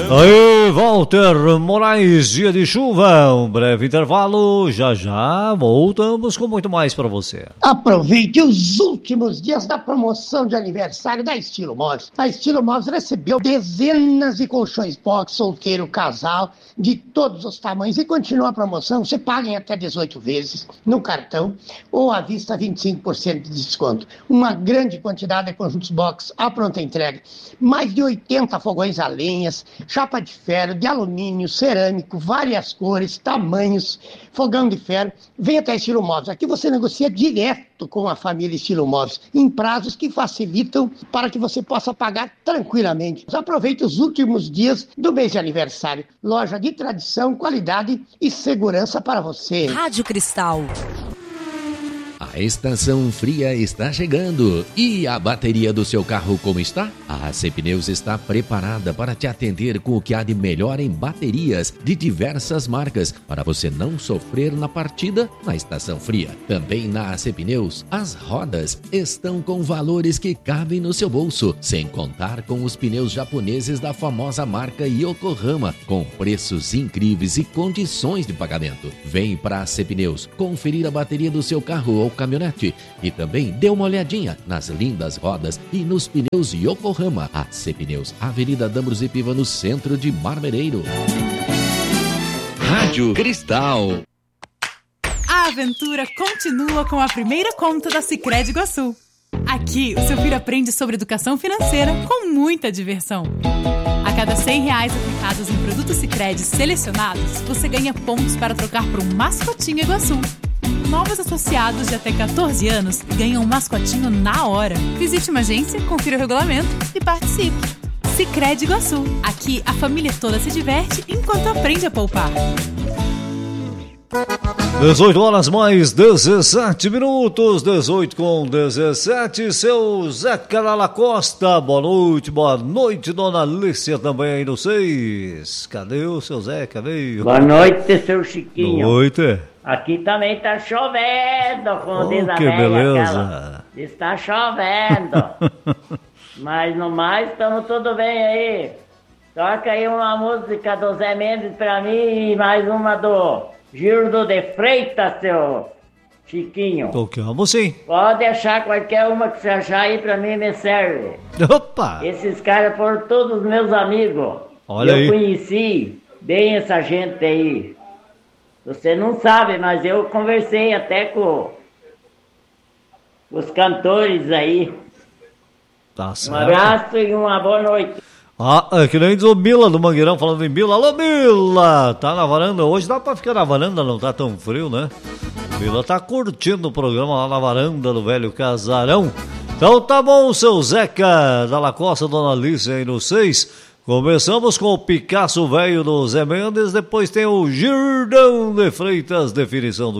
Aí, Walter Moraes, dia de chuva, um breve intervalo, já já voltamos com muito mais para você. Aproveite os últimos dias da promoção de aniversário da Estilo Móveis. A Estilo Móveis recebeu dezenas de colchões box, solteiro, casal, de todos os tamanhos e continua a promoção. Você paga em até 18 vezes no cartão ou à vista 25% de desconto. Uma grande quantidade de conjuntos box à pronta entrega. Mais de 80 fogões a lenhas, chapa de ferro, de alumínio, cerâmico, várias cores, tamanhos, fogão de ferro. Vem até Estilo Móveis. Aqui você negocia direto com a família Estilo Móveis, em prazos que facilitam para que você possa pagar tranquilamente. Aproveite os últimos dias do mês de aniversário. Loja de tradição, qualidade e segurança para você. Rádio Cristal. A estação fria está chegando. E a bateria do seu carro como está? A AC Pneus está preparada para te atender com o que há de melhor em baterias de diversas marcas, para você não sofrer na partida na estação fria. Também na AC Pneus, as rodas estão com valores que cabem no seu bolso, sem contar com os pneus japoneses da famosa marca Yokohama, com preços incríveis e condições de pagamento. Vem para a AC Pneus conferir a bateria do seu carro ou caminhonete e também dê uma olhadinha nas lindas rodas e nos pneus Yokohama. AC Pneus, Avenida Dambros e Piva, no centro de Marmereiro. Rádio Cristal. A aventura continua com a primeira conta da Sicredi Iguaçu. Aqui, o seu filho aprende sobre educação financeira com muita diversão. A cada R$100 aplicados em produtos Sicredi selecionados, você ganha pontos para trocar por um mascotinho Iguaçu. Novos associados de até 14 anos ganham um mascotinho na hora. Visite uma agência, confira o regulamento e participe. Sicredi Iguaçu. Aqui, a família toda se diverte enquanto aprende a poupar. 18 horas mais 17 minutos, 18 com 17, seu Zeca Dalla Costa, boa noite, dona Alicia também aí no 6, cadê o seu Zeca, veio? Boa noite, seu Chiquinho. Boa noite. Aqui também tá chovendo, como diz a que velha, beleza. aquela. Está chovendo. Mas no mais, estamos tudo bem aí. Toca aí uma música do Zé Mendes pra mim e mais uma do Gildo de Freitas, seu Chiquinho. Tocamos sim. Pode deixar qualquer uma que você achar aí pra mim, me serve. Opa! Esses caras foram todos meus amigos. Olha aí. Eu conheci bem essa gente aí. Você não sabe, mas eu conversei até com os cantores aí. Tá certo. Um abraço e uma boa noite. É que nem diz o Bila do Mangueirão, falando em Bila. Alô, Bila! Tá na varanda? Hoje dá pra ficar na varanda, não tá tão frio, né? Bila tá curtindo o programa lá na varanda do velho casarão. Então tá bom, seu Zeca Dalla Costa, dona Alice aí no 6. Começamos com o Picasso velho do Zé Mendes, depois tem o Girdão de Freitas, definição do